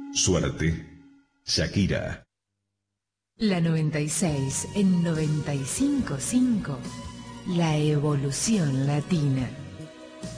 Suerte, Shakira. La 96 en 95.5, la evolución latina.